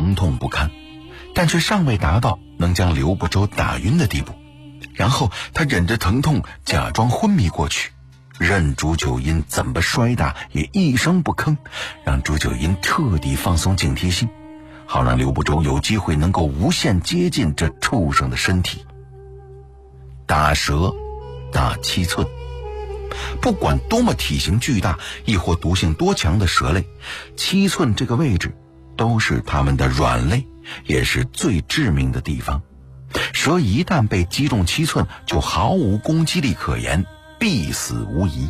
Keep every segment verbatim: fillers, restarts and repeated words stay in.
疼痛不堪，但却尚未达到能将刘不周打晕的地步。然后他忍着疼痛假装昏迷过去，任朱九阴怎么摔打也一声不吭，让朱九阴彻底放松警惕性，好让刘不周有机会能够无限接近这畜生的身体。打蛇打七寸，不管多么体型巨大亦或毒性多强的蛇类，七寸这个位置都是它们的软肋，也是最致命的地方。蛇一旦被击中七寸，就毫无攻击力可言，必死无疑。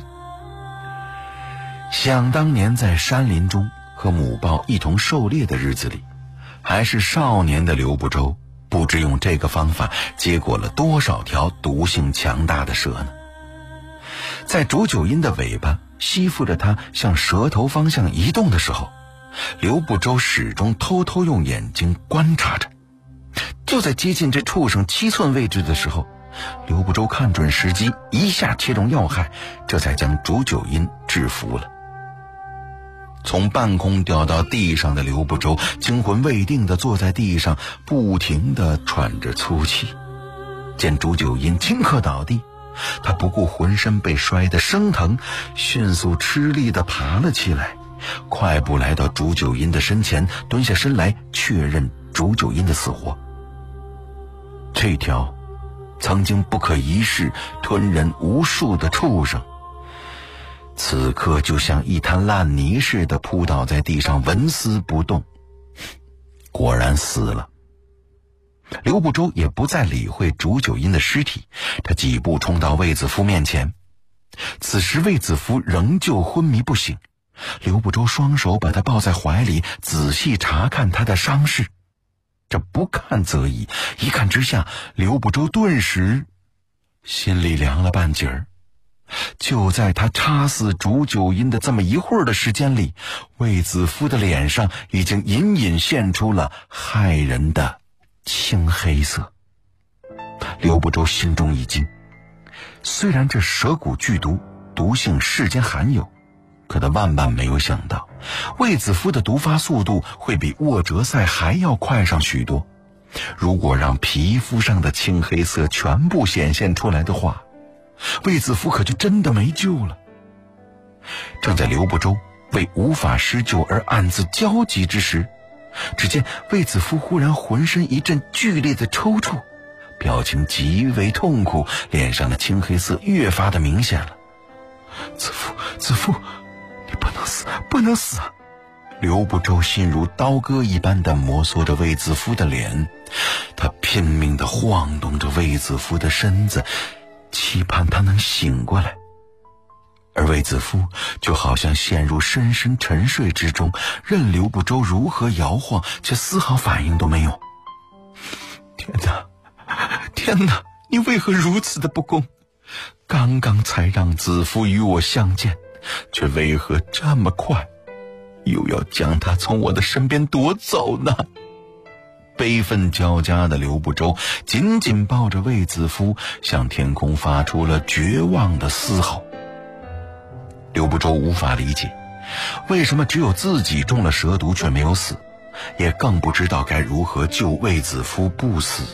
想当年在山林中和母豹一同狩猎的日子里，还是少年的刘不周，不知用这个方法结果了多少条毒性强大的蛇呢？在朱九阴的尾巴吸附着它向蛇头方向移动的时候，刘不周始终偷偷用眼睛观察着。就在接近这畜生七寸位置的时候，刘不周看准时机，一下切中要害，这才将朱九阴制服了。从半空掉到地上的刘不周惊魂未定地坐在地上，不停地喘着粗气。见朱九阴顷刻倒地，他不顾浑身被摔得生疼，迅速吃力地爬了起来，快步来到朱九阴的身前，蹲下身来确认朱九阴的死活。这条曾经不可一世吞人无数的畜生，此刻就像一滩烂泥似的扑倒在地上，纹丝不动，果然死了。刘不周也不再理会朱九阴的尸体，他几步冲到卫子夫面前。此时卫子夫仍旧昏迷不醒，刘不周双手把他抱在怀里，仔细查看他的伤势。这不看则已，一看之下，刘不周顿时心里凉了半截儿。就在他插死朱九阴的这么一会儿的时间里，卫子夫的脸上已经隐隐现出了骇人的青黑色。刘不周心中一惊，虽然这蛇骨剧毒，毒性世间罕有，可他万万没有想到，卫子夫的毒发速度会比沃哲赛还要快上许多。如果让皮肤上的青黑色全部显现出来的话，卫子夫可就真的没救了。正在刘不周为无法施救而暗自焦急之时，只见卫子夫忽然浑身一阵剧烈的抽搐，表情极为痛苦，脸上的青黑色越发的明显了。子夫，子夫，你不能死，不能死啊！刘不周心如刀割一般的摩挲着卫子夫的脸，他拼命地晃动着卫子夫的身子，期盼他能醒过来。而卫子夫就好像陷入深深沉睡之中，任刘不周如何摇晃，却丝毫反应都没有。天哪，天哪，你为何如此的不公？刚刚才让子夫与我相见，却为何这么快又要将他从我的身边夺走呢？悲愤交加的刘不周紧紧抱着卫子夫，向天空发出了绝望的嘶吼。刘不周无法理解，为什么只有自己中了蛇毒却没有死，也更不知道该如何救卫子夫不死。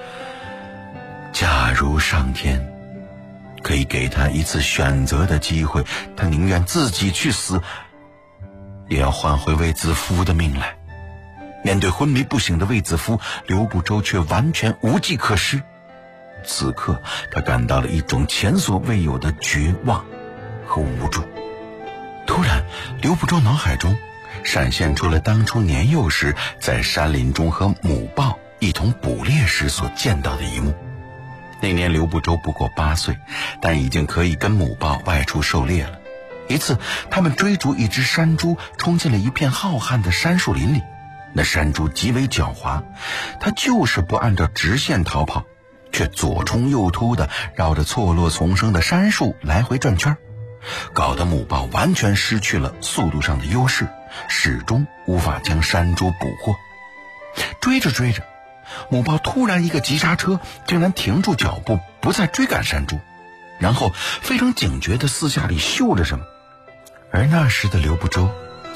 假如上天可以给他一次选择的机会，他宁愿自己去死，也要换回卫子夫的命来。面对昏迷不醒的卫子夫，刘不周却完全无计可施。此刻他感到了一种前所未有的绝望和无助。突然，刘不周脑海中闪现出了当初年幼时在山林中和母豹一同捕猎时所见到的一幕。那年刘不周不过八岁，但已经可以跟母豹外出狩猎了。一次，他们追逐一只山猪，冲进了一片浩瀚的杉树林里。那山猪极为狡猾，它就是不按照直线逃跑，却左冲右突的绕着错落丛生的杉树来回转圈，搞得母豹完全失去了速度上的优势，始终无法将山猪捕获。追着追着，母豹突然一个急刹车，竟然停住脚步，不再追赶山猪，然后非常警觉地四下里嗅着什么。而那时的刘不周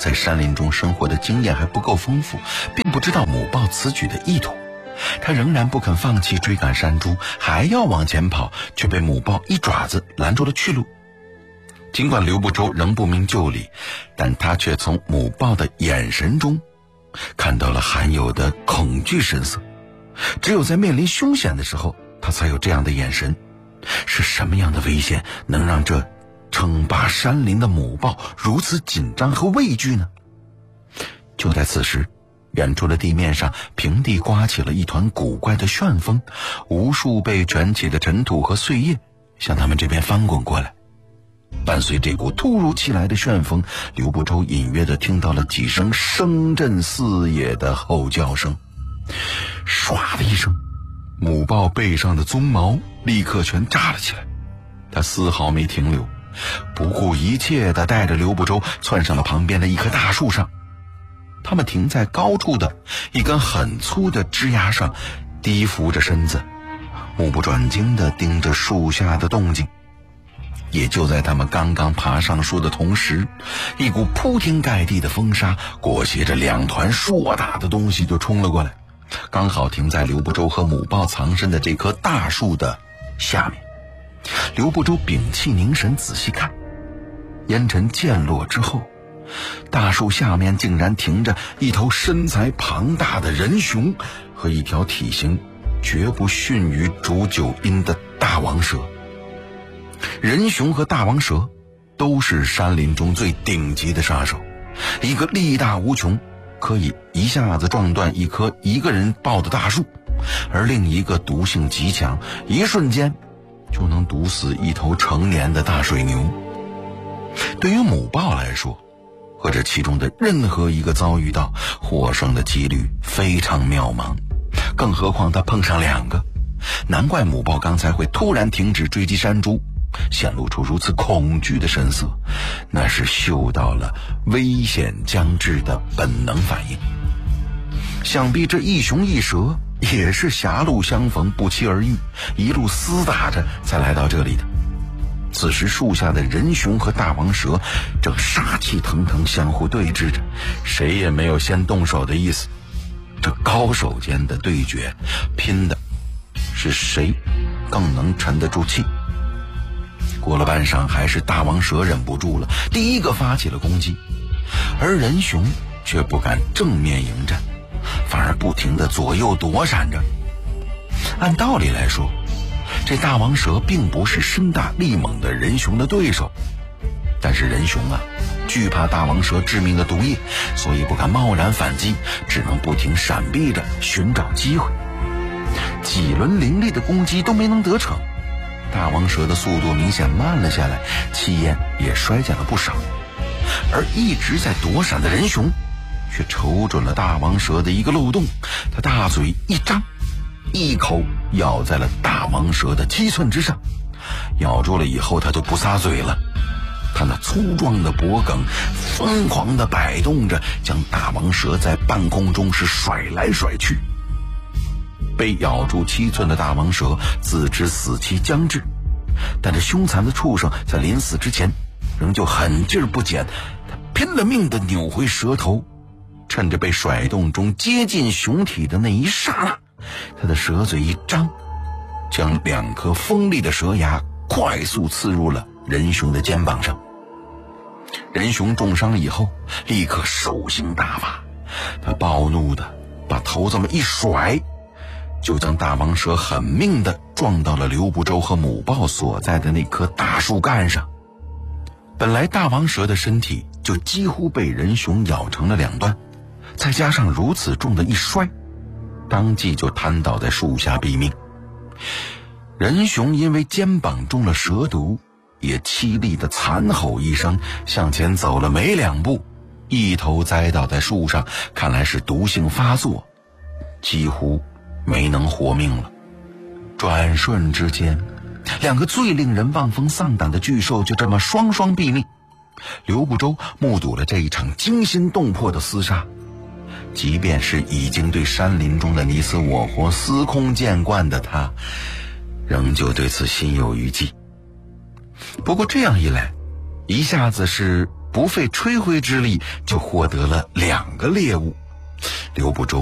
在山林中生活的经验还不够丰富，并不知道母豹此举的意图。他仍然不肯放弃追赶山猪，还要往前跑，却被母豹一爪子拦住了去路。尽管刘不周仍不明就里，但他却从母豹的眼神中看到了含有的恐惧神色。只有在面临凶险的时候，他才有这样的眼神。是什么样的危险能让这称霸山林的母豹如此紧张和畏惧呢？就在此时，远处的地面上平地刮起了一团古怪的旋风，无数被卷起的尘土和碎叶向他们这边翻滚过来。伴随这股突如其来的旋风，刘不周隐约地听到了几声声震四野的吼叫声。唰的一声，母豹背上的鬃毛立刻全扎了起来，它丝毫没停留，不顾一切地带着刘不周窜上了旁边的一棵大树上。他们停在高处的一根很粗的枝桠上，低伏着身子，目不转睛地盯着树下的动静。也就在他们刚刚爬上树的同时，一股铺天盖地的风沙裹挟着两团硕大的东西就冲了过来，刚好停在刘不周和母豹藏身的这棵大树的下面。刘不周屏气凝神仔细看，烟尘渐落之后，大树下面竟然停着一头身材庞大的人熊和一条体型绝不逊于煮酒阴的大王蛇。人熊和大王蛇都是山林中最顶级的杀手，一个力大无穷，可以一下子撞断一棵一个人抱的大树，而另一个毒性极强，一瞬间就能毒死一头成年的大水牛。对于母豹来说，和这其中的任何一个遭遇到，获胜的几率非常渺茫，更何况它碰上两个。难怪母豹刚才会突然停止追击山猪，显露出如此恐惧的神色，那是嗅到了危险将至的本能反应。想必这一熊一蛇也是狭路相逢不期而遇，一路厮打着才来到这里的。此时树下的人熊和大王蛇正杀气腾腾相互对峙着，谁也没有先动手的意思。这高手间的对决，拼的是谁更能沉得住气。过了半晌，还是大王蛇忍不住了，第一个发起了攻击，而人熊却不敢正面迎战，反而不停地左右躲闪着。按道理来说，这大王蛇并不是身大力猛的人熊的对手，但是人熊啊，惧怕大王蛇致命的毒液，所以不敢贸然反击，只能不停闪避着寻找机会。几轮凌厉的攻击都没能得逞，大王蛇的速度明显慢了下来，气焰也衰减了不少。而一直在躲闪的人熊却瞅准了大王蛇的一个漏洞，他大嘴一张，一口咬在了大王蛇的七寸之上。咬住了以后，他就不撒嘴了，他那粗壮的脖梗疯狂地摆动着，将大王蛇在半空中是甩来甩去。被咬住七寸的大王蛇自知死期将至，但这凶残的畜生在临死之前仍旧狠劲不减，他拼了命地扭回蛇头，趁着被甩动中接近熊体的那一刹那，他的蛇嘴一张，将两颗锋利的蛇牙快速刺入了人熊的肩膀上。人熊重伤以后立刻兽性大发，他暴怒的把头这么一甩，就将大王蛇狠命地撞到了刘不周和母豹所在的那棵大树干上。本来大王蛇的身体就几乎被人熊咬成了两段，再加上如此重的一摔，当即就瘫倒在树下毙命。人熊因为肩膀中了蛇毒，也凄厉的惨吼一声，向前走了没两步，一头栽倒在树上，看来是毒性发作，几乎没能活命了。转瞬之间，两个最令人望风丧胆的巨兽就这么双双毙命。刘不周目睹了这一场惊心动魄的厮杀，即便是已经对山林中的你死我活司空见惯的他，仍旧对此心有余悸。不过这样一来，一下子是不费吹灰之力就获得了两个猎物。刘不周